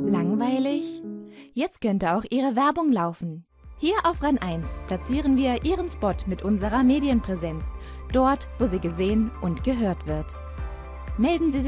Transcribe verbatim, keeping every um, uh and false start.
Langweilig? Jetzt könnte auch Ihre Werbung laufen. Hier auf REN eins platzieren wir Ihren Spot mit unserer Medienpräsenz, dort, wo sie gesehen und gehört wird. Melden Sie sich